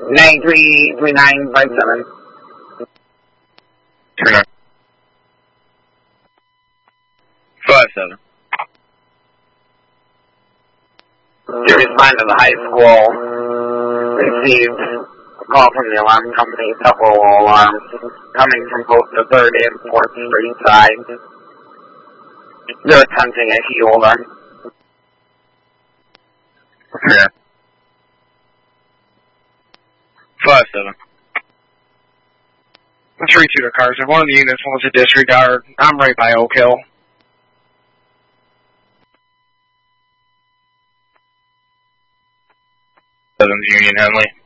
933957. 57. To respond to the high school, received a call from the alarm company, several alarms coming from both the 3rd and 4th Street side. They're attempting a healer. Yeah. 57. 3-2 to Carson. One of the units wants to disregard. I'm right by Oak Hill. 7's Union Henley.